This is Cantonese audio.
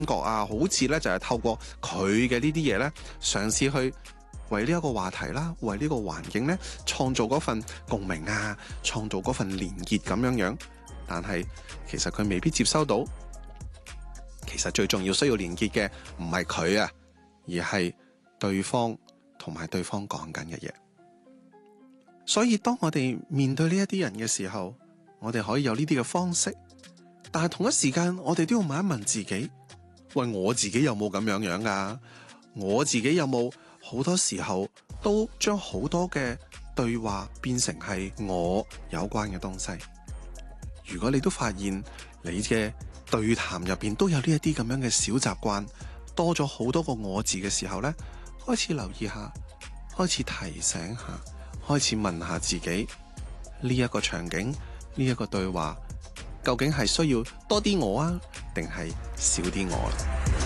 覺啊，好似咧就係透過佢嘅呢啲嘢咧，嘗試去為呢一個話題啦，為呢個環境咧創造嗰份共鳴啊，創造嗰份連結咁樣。但係其實佢未必接收到。其實最重要需要連結嘅唔係佢啊，而係對方同埋對方講緊嘅嘢。所以當我哋面對呢一啲人嘅時候，我哋可以有呢啲嘅方式，但係同一時間我哋都要問一問自己，喂，我自己有冇咁樣㗎？我自己有冇好多時候都將好多嘅對話變成係我有關嘅東西？如果你都發現你嘅對談入邊都有呢一啲咁樣嘅小習慣，多咗好多個我字嘅時候呢，開始留意下，開始提醒下，開始問下自己，呢一個場景，呢一個對話究竟係需要多啲我啊，定係少啲我啦？